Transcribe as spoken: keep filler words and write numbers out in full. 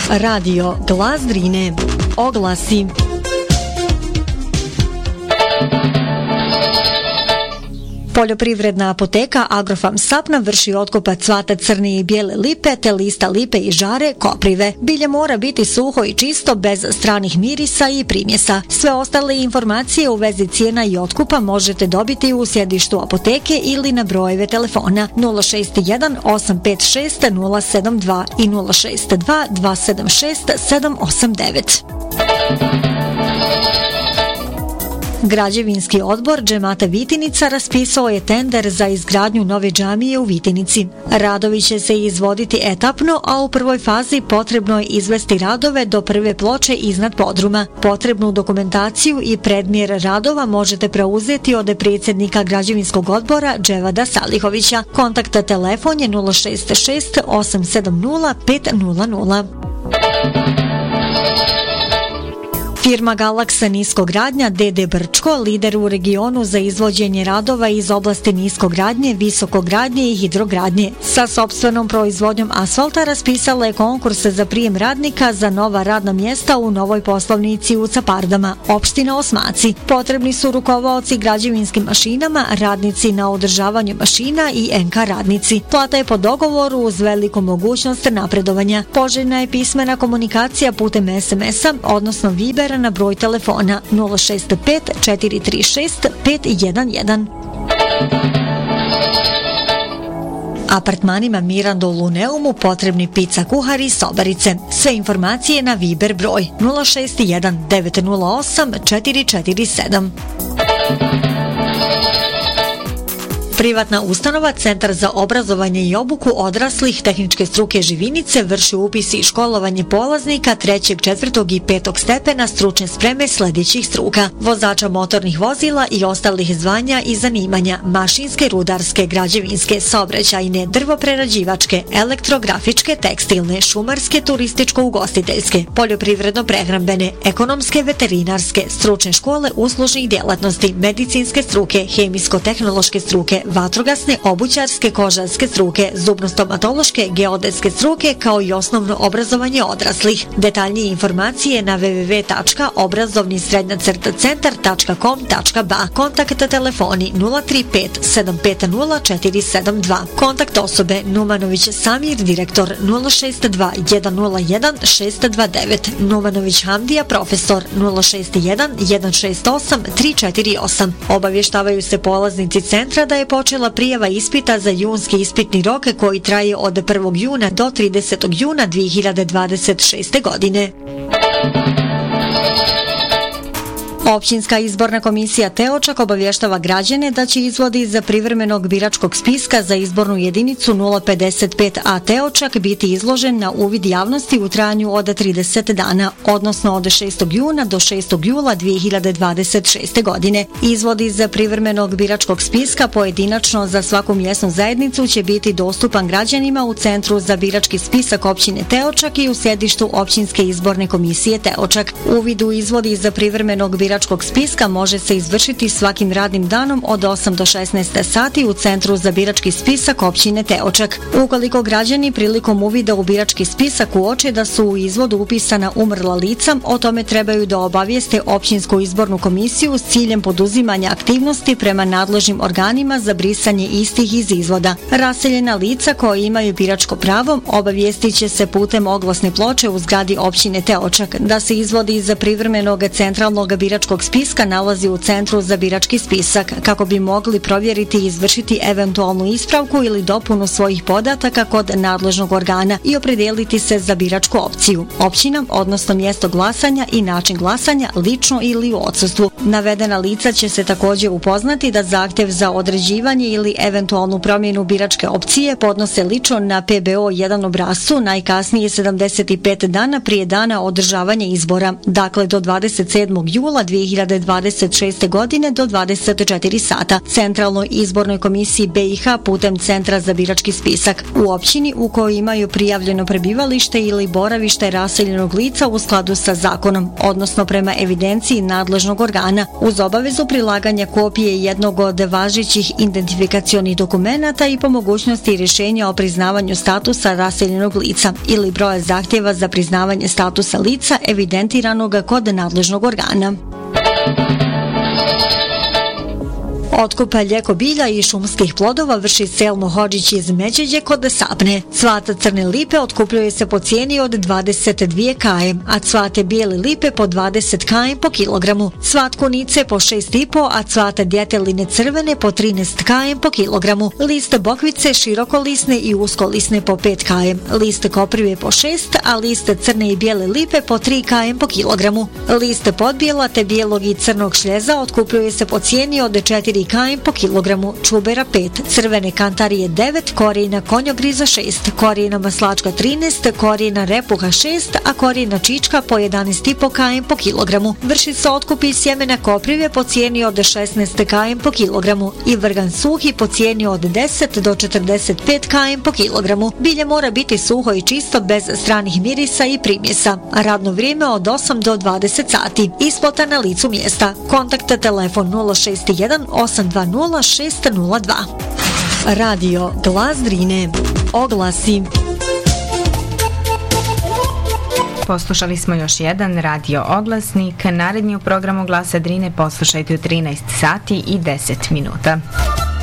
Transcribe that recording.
Radio Glas Drine. Oglasi. Poljoprivredna apoteka Agrofam Sapna vrši otkupa cvata crne i bijele lipe te lista lipe i žare koprive. Bilje mora biti suho i čisto bez stranih mirisa i primjesa. Sve ostale informacije u vezi cijena i otkupa možete dobiti u sjedištu apoteke ili na brojeve telefona nula šest jedan osam pet šest nula sedam dva i nula šest dva dva sedam šest sedam osam devet. Građevinski odbor džemata Vitinica raspisao je tender za izgradnju nove džamije u Vitinici. Radovi će se izvoditi etapno, a u prvoj fazi potrebno je izvesti radove do prve ploče iznad podruma. Potrebnu dokumentaciju i predmjer radova možete preuzeti od predsjednika građevinskog odbora Dževada Salihovića. Kontakt telefon je nula šest šest osam sedam nula pet nula nula. Firma Galaksa Niskogradnja D D Brčko, lider u regionu za izvođenje radova iz oblasti niskogradnje, visokogradnje i hidrogradnje. Sa sopstvenom proizvodnjom asfalta raspisala je konkurse za prijem radnika za nova radna mjesta u novoj poslovnici u Capardama, opština Osmaci. Potrebni su rukovaoci građevinskim mašinama, radnici na održavanju mašina i N K radnici. Plata je po dogovoru uz veliku mogućnost napredovanja. Poželjna je pismena komunikacija putem es em es-a, odnosno Vibera na broj telefona nula šest pet četiri tri šest pet jedan jedan. Apartmanima Mirando u Luneumu potrebni pizza kuhari i sobarice. Sve informacije na Viber broj nula šest jedan devet nula osam četiri četiri sedam. Privatna ustanova Centar za obrazovanje i obuku odraslih tehničke struke Živinice vrši upis i školovanje polaznika trećeg, četvrtog i petog stepena stručne spreme sljedećih struka: vozača motornih vozila i ostalih zvanja i zanimanja: mašinske, rudarske, građevinske, saobraćajne, drvoprerađivačke, elektrografičke, tekstilne, šumarske, turističko-ugostiteljske, poljoprivredno-prehrambene, ekonomske, veterinarske, stručne škole uslužnih djelatnosti, medicinske struke, hemijsko-tehnološke struke, vatrogasne, obućarske, kožarske struke, zubno-stomatološke, geodetske struke, kao i osnovno obrazovanje odraslih. Detaljnije informacije na w w w tačka obrazovni srednja crta centar tačka com tačka b a. Kontakt telefoni nula tri pet sedam pet nula četiri sedam dva. Kontakt osobe Numanović Samir, direktor nula šest dva jedan nula jedan šest dva devet. Numanović Hamdija, profesor nula šest jedan jedan šest osam tri četiri osam. Obavještavaju se polaznici centra da je počela prijava ispita za junski ispitni rok koji traje od prvog juna do tridesetog juna dvije hiljade dvadeset šeste. godine. Općinska izborna komisija Teočak obavještava građane da će izvodi za privremenog biračkog spiska za izbornu jedinicu nula pedeset pet a Teočak biti izložen na uvid javnosti u trajanju od trideset dana, odnosno od šestog juna do šestog jula dvije hiljade dvadeset šeste. godine. Izvodi za privremenog biračkog spiska pojedinačno za svaku mjesnu zajednicu će biti dostupan građanima u Centru za birački spisak općine Teočak i u sjedištu Općinske izborne komisije Teočak. Uvid u izvodi za privremenog biračkog spiska može se izvršiti svakim radnim danom od osam do šesnaest sati u Centru za birački spisak općine Teočak. Ukoliko građani prilikom uvida u birački spisak uoče da su u izvodu upisana umrla lica, o tome trebaju da obavijeste Općinsku izbornu komisiju s ciljem poduzimanja aktivnosti prema nadležnim organima za brisanje istih iz izvoda. Raseljena lica koji imaju biračko pravo obavijestit će se putem oglasne ploče u zgradi općine Teočak da se izvodi za privremenog centralnog biračkog spiska nalazi u Centru za birački spisak kako bi mogli provjeriti i izvršiti eventualnu ispravku ili dopunu svojih podataka kod nadležnog organa i opredijeliti se za biračku opciju, općina, odnosno mjesto glasanja i način glasanja lično ili u odsustvu. Navedena lica će se također upoznati da zahtjev za određivanje ili eventualnu promjenu biračke opcije podnose lično na P B O jedan obrascu najkasnije sedamdeset pet dana prije dana održavanja izbora, dakle do dvadeset sedmog jula dvije dvije hiljade dvadeset šeste. godine do dvadeset četiri sata. Centralnoj izbornoj komisiji B i H putem Centra za birački spisak u općini u kojoj imaju prijavljeno prebivalište ili boravište raseljenog lica u skladu sa zakonom, odnosno prema evidenciji nadležnog organa, uz obavezu prilaganja kopije jednog od važećih identifikacionih dokumenata i po mogućnosti rješenja o priznavanju statusa raseljenog lica ili broja zahtjeva za priznavanje statusa lica evidentiranog kod nadležnog organa. Otkup ljeko bilja i šumskih plodova vrši Selmo Hodžić iz Međeđe kod Sapne. Cvat crne lipe otkupljuje se po cijeni od dvadeset dvije kaje, a cvate bijele lipe po dvadeset kaje po kilogramu. Cvat kunice po šest i po, a cvate djeteline crvene po trinaest kaje po kilogramu. List bokvice širokolisne i uskolisne po pet kaje. List koprive po šest, a list crne i bijele lipe po tri kaje po kilogramu. List podbijela te bijelog i crnog šljeza otkupljuje se po cijeni od četiri kaje po kilogramu, čubera pet, crvene kantarije devet, korijena konjogriza šest, korijena maslačka trinaest, korijena repuha šest, a korijena čička po jedanaest i po kaje po kilogramu. Vrši se otkup iz sjemena koprive po cijeni od šesnaest kaje po kilogramu i vrgan suhi po cijeni od deset do četrdeset pet kaje po kilogramu. Bilje mora biti suho i čisto bez stranih mirisa i primjesa, a radno vrijeme od osam do dvadeset sati. Isplata na licu mjesta. Kontakta telefon nula šest jedan osam dva nula šest nula dva. Radio Glas Drine. Oglasi. Poslušali smo još jedan radio oglasnik. Naredni u programu Glasa Drine poslušajte u trinaest sati i deset minuta.